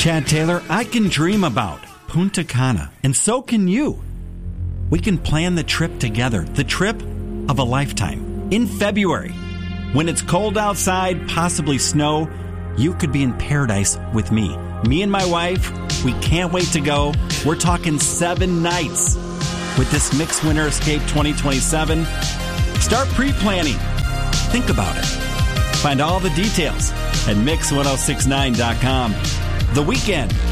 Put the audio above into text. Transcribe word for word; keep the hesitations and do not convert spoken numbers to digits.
Chad Taylor, I can dream about Punta Cana, and so can you. We can plan the trip together, the trip of a lifetime. In February, when it's cold outside, possibly snow, you could be in paradise with me. Me and my wife, we can't wait to go. We're talking seven nights with this Mix Winter Escape twenty twenty-seven. Start pre-planning. Think about it. Find all the details at mix ten sixty-nine dot com. The weekend